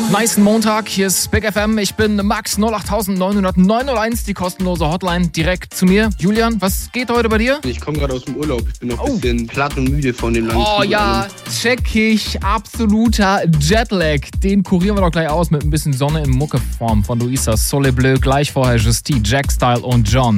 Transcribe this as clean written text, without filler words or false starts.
Nice Montag, hier ist Big FM. Ich bin Max 08900 die kostenlose Hotline direkt zu mir. Julian, was geht heute bei dir? Ich komme gerade aus dem Urlaub. Ich bin noch ein bisschen platt und müde von dem langen Oh Flug. ja, checkig, absoluter Jetlag. Den kurieren wir doch gleich aus mit ein bisschen Sonne in Muckeform von Luisa Soleil Bleu. Gleich vorher Justy, Jack Style und John.